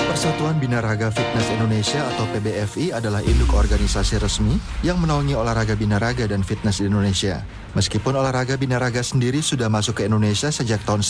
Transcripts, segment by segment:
Persatuan Binaraga Fitness Indonesia atau PBFI adalah induk organisasi resmi yang menaungi olahraga binaraga dan fitness di Indonesia. Meskipun olahraga binaraga sendiri sudah masuk ke Indonesia sejak tahun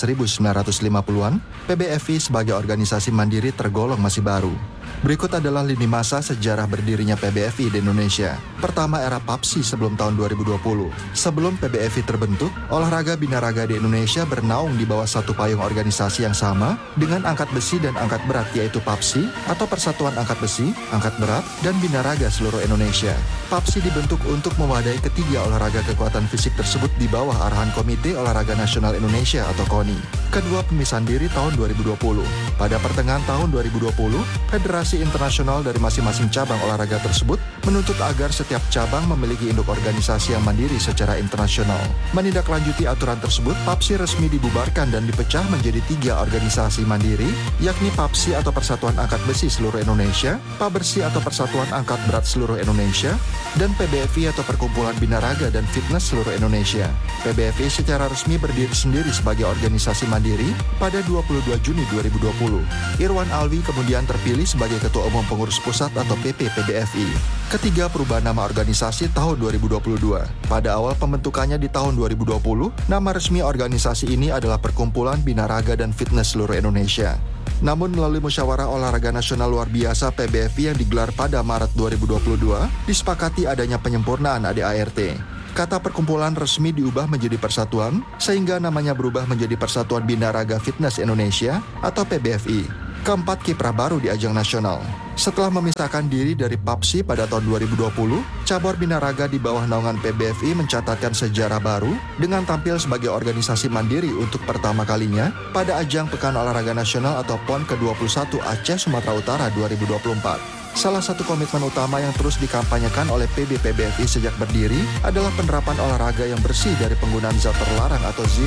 1950-an, PBFI sebagai organisasi mandiri tergolong masih baru. Berikut adalah lini masa sejarah berdirinya PBFI di Indonesia. Pertama, era PAPSI sebelum tahun 2020. Sebelum PBFI terbentuk, olahraga binaraga di Indonesia bernaung di bawah satu payung organisasi yang sama dengan angkat besi dan angkat berat, yaitu PAPSI atau Persatuan Angkat Besi, Angkat Berat, dan Binaraga seluruh Indonesia. PAPSI dibentuk untuk mewadahi ketiga olahraga kekuatan fisik tersebut di bawah arahan Komite Olahraga Nasional Indonesia atau KONI. Kedua pemisahan diri tahun 2020. Pada pertengahan tahun 2020, Federasi Internasional dari masing-masing cabang olahraga tersebut menuntut agar setiap cabang memiliki induk organisasi yang mandiri secara internasional. Menindaklanjuti aturan tersebut, PAPSI resmi dibubarkan dan dipecah menjadi tiga organisasi mandiri, yakni PAPSI atau Persatuan Angkat Besi seluruh Indonesia, PABERSI atau Persatuan Angkat Berat seluruh Indonesia, dan PBFI atau Perkumpulan Binaraga dan Fitness seluruh Indonesia. PBFI secara resmi berdiri sendiri sebagai organisasi mandiri pada 22 Juni 2020. Irwan Alwi kemudian terpilih sebagai Ketua Umum Pengurus Pusat atau PP PBFI. Ketiga, perubahan nama organisasi tahun 2022. Pada awal pembentukannya di tahun 2020, nama resmi organisasi ini adalah Perkumpulan Binaraga dan Fitness seluruh Indonesia. Namun melalui Musyawarah Olahraga Nasional Luar Biasa PBFI yang digelar pada Maret 2022, disepakati adanya penyempurnaan ADART. Kata perkumpulan resmi diubah menjadi persatuan, sehingga namanya berubah menjadi Persatuan Binaraga Fitness Indonesia atau PBFI. Keempat, kiprah baru di ajang nasional. Setelah memisahkan diri dari PAPSI pada tahun 2020, cabur binaraga di bawah naungan PBFI mencatatkan sejarah baru dengan tampil sebagai organisasi mandiri untuk pertama kalinya pada ajang Pekan Olahraga Nasional atau PON ke-21 Aceh Sumatera Utara 2024. Salah satu komitmen utama yang terus dikampanyekan oleh PB PBFI sejak berdiri adalah penerapan olahraga yang bersih dari penggunaan zat terlarang atau